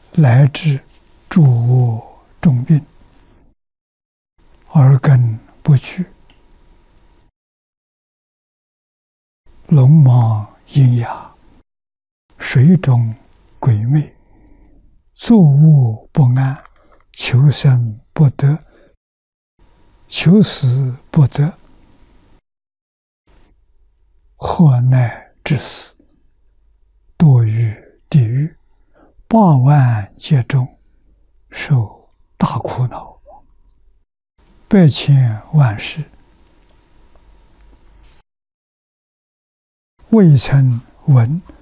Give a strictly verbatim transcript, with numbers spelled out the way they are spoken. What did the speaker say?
乃至诸恶重病，耳根不具，聋盲喑哑，水肿鬼魅，坐卧不安，求生不得，求死不得，祸乃致死，堕于地狱，八万劫中，受大苦恼，百千万世，未曾闻